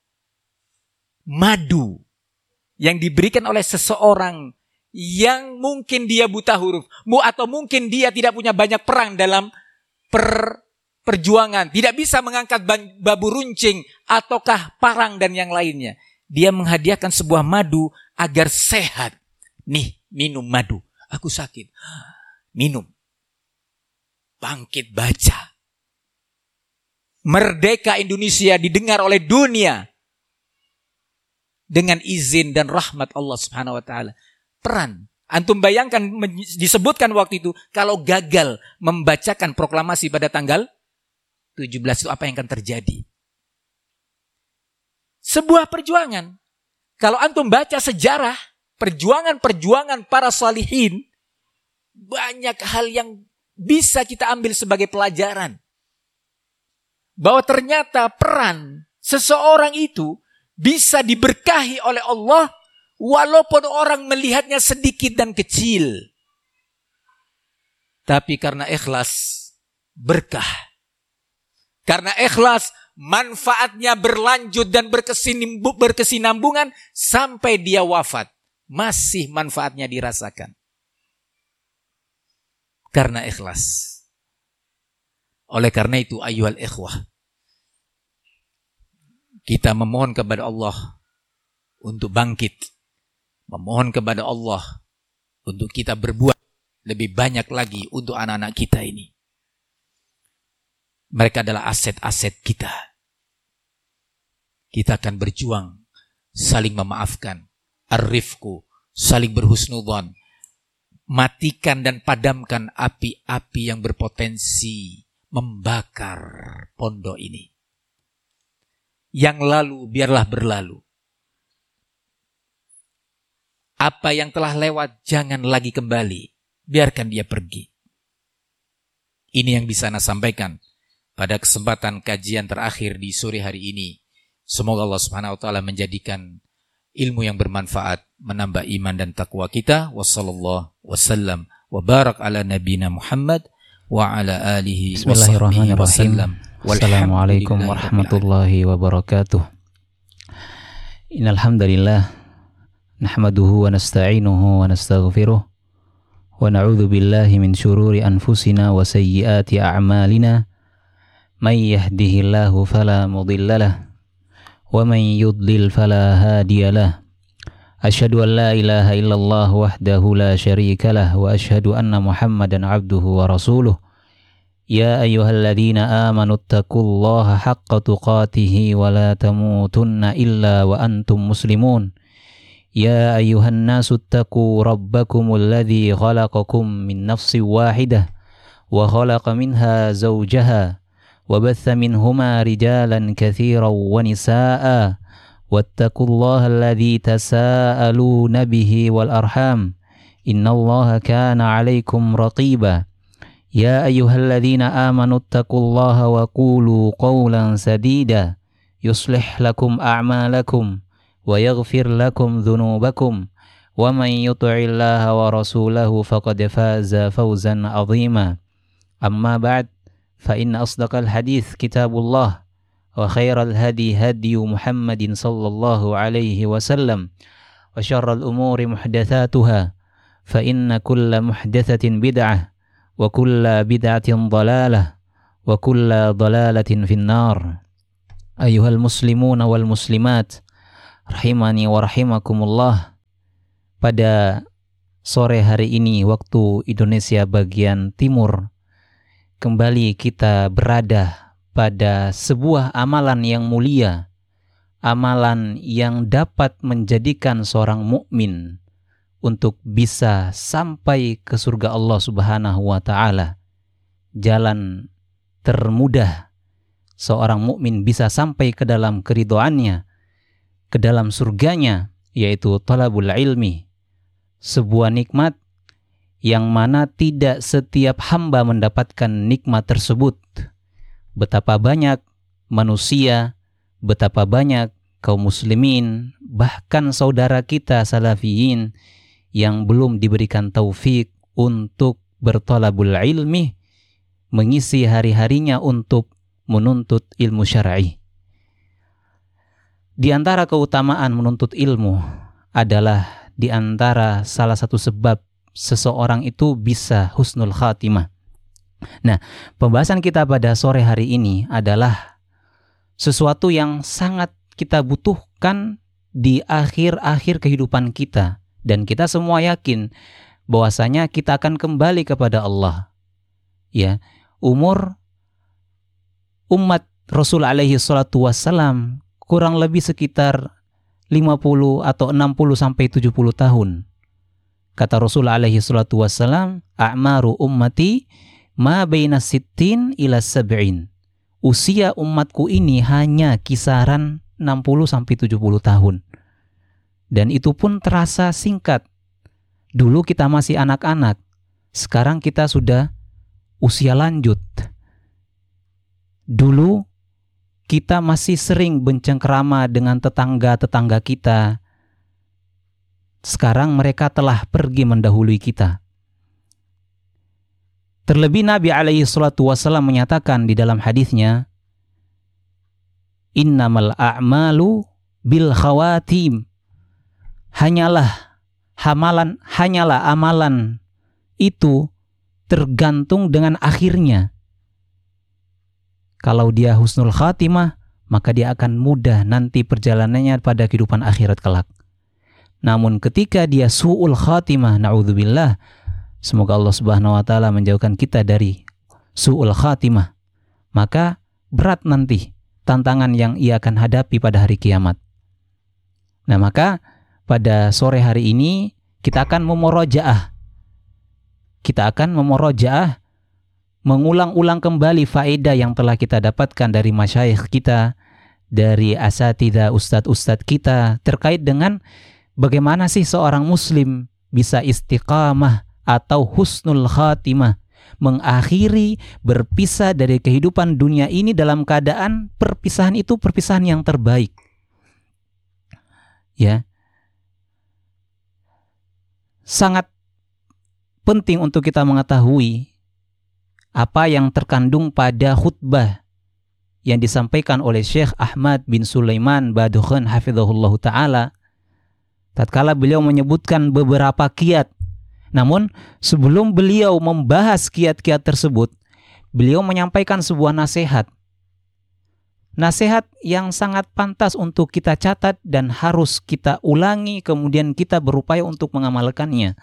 madu yang diberikan oleh seseorang yang mungkin dia buta huruf, atau mungkin dia tidak punya banyak perang dalam perjuangan, tidak bisa mengangkat babu runcing ataukah parang dan yang lainnya. Dia menghadiahkan sebuah madu agar sehat. Nih, minum madu. Aku sakit. Minum. Bangkit baca. Merdeka Indonesia didengar oleh dunia dengan izin dan rahmat Allah Subhanahu wa taala. Peran. Antum bayangkan disebutkan waktu itu kalau gagal membacakan proklamasi pada tanggal 17 itu apa yang akan terjadi? Sebuah perjuangan. Kalau antum baca sejarah perjuangan-perjuangan para salihin, banyak hal yang bisa kita ambil sebagai pelajaran. Bahwa ternyata peran seseorang itu bisa diberkahi oleh Allah walaupun orang melihatnya sedikit dan kecil. Tapi karena ikhlas, berkah. Karena ikhlas, manfaatnya berlanjut dan berkesinambungan sampai dia wafat. Masih manfaatnya dirasakan. Karena ikhlas. Oleh karena itu, ayyuhal ikhwah, kita memohon kepada Allah untuk bangkit. Memohon kepada Allah untuk kita berbuat lebih banyak lagi untuk anak-anak kita ini. Mereka adalah aset-aset kita. Kita akan berjuang, saling memaafkan, ar-rifqu, saling berhusnudzon, matikan dan padamkan api-api yang berpotensi membakar pondok ini. Yang lalu biarlah berlalu. Apa yang telah lewat jangan lagi kembali. Biarkan dia pergi. Ini yang bisa Ana sampaikan pada kesempatan kajian terakhir di sore hari ini. Semoga Allah Subhanahu wa taala menjadikan ilmu yang bermanfaat, menambah iman dan takwa kita. Wassallallahu wasallam wa barak ala nabiyina Muhammad wa ala alihi wa sahbihi wasallam. Assalamualaikum warahmatullahi wabarakatuh. Innal hamdalillah nahmaduhu wa nasta'inuhu wa nastaghfiruh wa na'udzu billahi min syururi anfusina wa sayyiati a'malina. May yahdihillahu fala mudhillalah wa may yudlil fala hadiyalah. Asyhadu an la ilaha illallah wahdahu la syarikalah wa asyhadu anna Muhammadan abduhu wa rasuluh. Ya ayyuhalladzina amanu taqullaha haqqa tuqatih wa la tamutunna illa wa antum muslimun. Ya ayyuhan nasu taqu rabbakumul ladzi khalaqakum min nafsin wahidah wa khalaqa minha zawjaha wa batha minhuma rijalan katsiran wa nisaa'a wattaqullaha alladzi tasaaluna bihi wal arham innallaha kana 'alaikum raqiba. Ya ayyuhalladzina amanu taqullaha wa qulu qawlan sadida yuslih lakum a'malakum wa yaghfir lakum dhunubakum wa man yuti'illaha wa rasulahu faqad faza fawzan 'azima. Amma ba'd, fa inna asdaqal hadits kitabullah wa khairal hadi hadi Muhammadin sallallahu alaihi wasallam wa syarral umuri muhdatsatuha fa inna kulla muhdatsatin bid'ah wa kulla bid'atin dhalalah, wa kulla dhalalatin finnar. Ayuhal muslimuna wal muslimat, rahimani wa rahimakumullah. Pada sore hari ini waktu Indonesia bagian timur, kembali kita berada pada sebuah amalan yang mulia, amalan yang dapat menjadikan seorang mukmin untuk bisa sampai ke surga Allah Subhanahu wa taala. Jalan termudah seorang mukmin bisa sampai ke dalam keridhoannya, ke dalam surganya, yaitu talabul ilmi. Sebuah nikmat yang mana tidak setiap hamba mendapatkan nikmat tersebut. Betapa banyak manusia, betapa banyak kaum muslimin, bahkan saudara kita salafiyin yang belum diberikan taufik untuk bertalabul ilmi, mengisi hari-harinya untuk menuntut ilmu syar'i. Di antara keutamaan menuntut ilmu adalah di antara salah satu sebab seseorang itu bisa husnul khatimah. Nah, pembahasan kita pada sore hari ini adalah sesuatu yang sangat kita butuhkan di akhir-akhir kehidupan kita. Dan kita semua yakin bahwasanya kita akan kembali kepada Allah. Ya, umur umat Rasul alaihi salatu wassalam kurang lebih sekitar 50 atau 60 sampai 70 tahun. Kata Rasul alaihi salatu wassalam, a'maru ummati ma baina sittin ila sab'in. Usia umatku ini hanya kisaran 60 sampai 70 tahun. Dan itu pun terasa singkat. Dulu kita masih anak-anak, sekarang kita sudah usia lanjut. Dulu kita masih sering bercengkrama dengan tetangga-tetangga kita. Sekarang mereka telah pergi mendahului kita. Terlebih Nabi alaihi salatu wasallam menyatakan di dalam hadisnya, innamal a'malu bil khawatim. Hanyalah amalan itu tergantung dengan akhirnya. Kalau dia husnul khatimah, maka dia akan mudah nanti perjalanannya pada kehidupan akhirat kelak. Namun ketika dia su'ul khatimah, na'udzubillah, semoga Allah Subhanahu wa taala menjauhkan kita dari su'ul khatimah, maka berat nanti tantangan yang ia akan hadapi pada hari kiamat. Nah, maka pada sore hari ini kita akan memurajaah. Kita akan memurajaah, mengulang-ulang kembali faedah yang telah kita dapatkan dari masyayikh kita, dari asatidzah ustadz-ustadz kita terkait dengan bagaimana sih seorang muslim bisa istiqamah atau husnul khatimah, mengakhiri berpisah dari kehidupan dunia ini dalam keadaan perpisahan itu perpisahan yang terbaik. Ya. Sangat penting untuk kita mengetahui apa yang terkandung pada khutbah yang disampaikan oleh Syekh Ahmad bin Sulaiman Badukhan hafizahullah ta'ala tatkala beliau menyebutkan beberapa kiat. Namun sebelum beliau membahas kiat-kiat tersebut, beliau menyampaikan sebuah nasihat. Nasihat yang sangat pantas untuk kita catat dan harus kita ulangi, kemudian kita berupaya untuk mengamalkannya.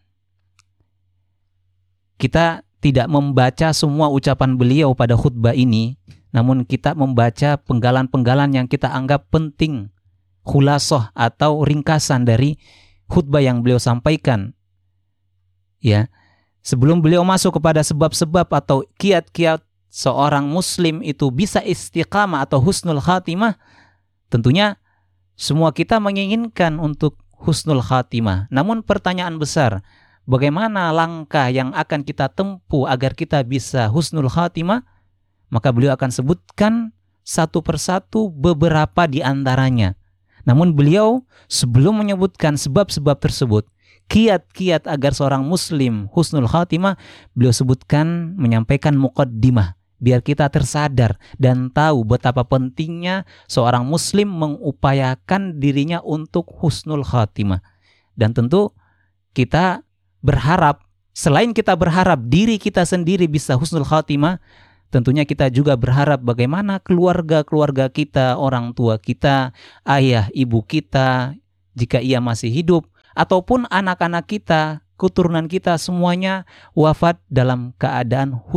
Kita tidak membaca semua ucapan beliau pada khutbah ini, namun kita membaca penggalan-penggalan yang kita anggap penting, khulasah atau ringkasan dari khutbah yang beliau sampaikan. Ya, sebelum beliau masuk kepada sebab-sebab atau kiat-kiat seorang muslim itu bisa istiqamah atau husnul khatimah, tentunya semua kita menginginkan untuk husnul khatimah. Namun pertanyaan besar, bagaimana langkah yang akan kita tempuh agar kita bisa husnul khatimah? Maka beliau akan sebutkan satu persatu beberapa di antaranya. Namun beliau sebelum menyebutkan sebab-sebab tersebut, kiat-kiat agar seorang muslim husnul khatimah, beliau sebutkan, menyampaikan muqaddimah, biar kita tersadar dan tahu betapa pentingnya seorang muslim mengupayakan dirinya untuk husnul khatimah. Dan tentu kita berharap Selain kita berharap diri kita sendiri bisa husnul khatimah, tentunya kita juga berharap bagaimana keluarga-keluarga kita, orang tua kita, ayah, ibu kita, jika ia masih hidup, ataupun anak-anak kita, keturunan kita, semuanya wafat dalam keadaan